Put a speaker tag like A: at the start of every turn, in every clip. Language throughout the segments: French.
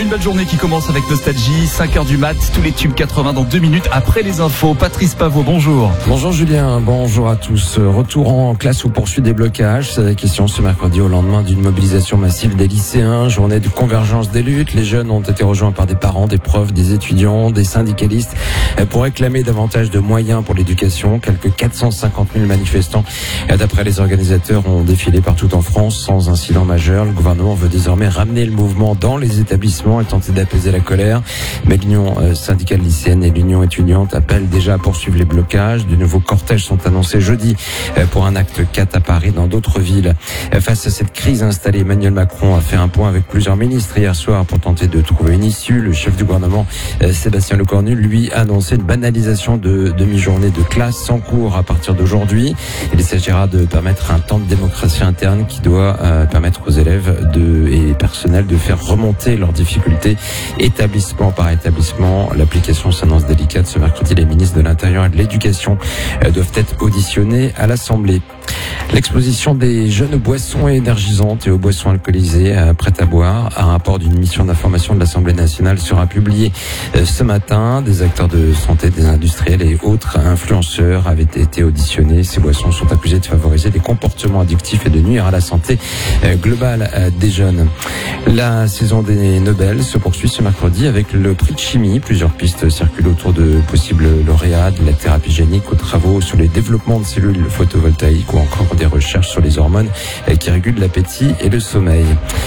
A: une belle journée qui commence avec Nostalgie, 5h du mat, tous les tubes 80 dans 2 minutes après les infos. Patrice Paveau, bonjour.
B: Bonjour Julien, bonjour à tous. Retour en classe ou poursuite des blocages, c'est la question ce mercredi au lendemain d'une mobilisation massive des lycéens, journée de convergence des luttes. Les jeunes ont été rejoints par des parents, des profs, des étudiants, des syndicalistes pour réclamer davantage de moyens pour l'éducation. Quelques 450 000 manifestants, d'après les organisateurs, ont défilé partout en France sans incident majeur. Le gouvernement veut désormais ramener le mouvement dans les établissements et tenter d'apaiser la colère. Mais l'Union syndicale lycéenne et l'Union étudiante appellent déjà à poursuivre les blocages. De nouveaux cortèges sont annoncés jeudi pour un acte 4 à Paris, dans d'autres villes. Face à cette crise installée, Emmanuel Macron a fait un point avec plusieurs ministres hier soir pour tenter de trouver une issue. Le chef du gouvernement, Sébastien Lecornu, lui a annoncé une banalisation de demi-journée de classe sans cours à partir d'aujourd'hui. Il s'agira de permettre un temps de démocratie interne qui doit permettre aux élèves et personnel de faire remonter leurs difficultés établissement par établissement. L'application s'annonce délicate. Ce mercredi, les ministres de l'Intérieur et de l'Éducation doivent être auditionnés à l'Assemblée. L'exposition des jeunes boissons énergisantes et aux boissons alcoolisées prêtes à boire, un rapport d'une mission d'information de l'Assemblée nationale sera publié ce matin. Des acteurs de santé, des industriels et autres influenceurs avaient été auditionnés. Ces boissons sont accusées de favoriser des comportements addictifs et de nuire à la santé globale des jeunes. La saison des Nobel se poursuit ce mercredi avec le prix de chimie. Plusieurs pistes circulent autour de possibles lauréats, de la thérapie génique aux travaux sur les développements de cellules photovoltaïques ou encore des recherches sur les hormones qui régulent l'appétit et le sommeil.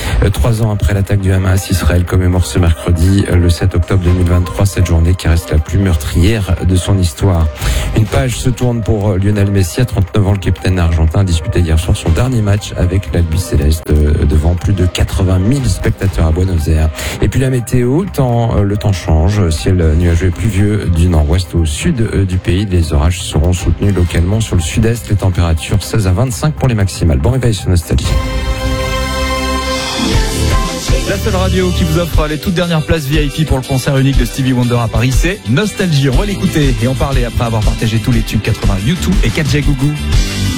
B: 3 ans après l'attaque du Hamas, Israël commémore ce mercredi, le 7 octobre 2023, cette journée qui reste la plus meurtrière de son histoire. Une page se tourne pour Lionel Messi, à 39 ans, le capitaine argentin a disputé hier soir son dernier match avec l'Albi Céleste devant plus de 80 000 spectateurs à Buenos Aires. Et puis la météo, le temps change, ciel nuageux et pluvieux du nord-ouest au sud du pays. Les orages seront soutenus localement sur le sud-est, les températures 16 à 25 pour les maximales. Bon réveil sur Nostalgie.
A: La seule radio qui vous offre les toutes dernières places VIP pour le concert unique de Stevie Wonder à Paris, c'est Nostalgie. On va l'écouter et en parler après avoir partagé tous les tubes 80 YouTube et 4G Gougou.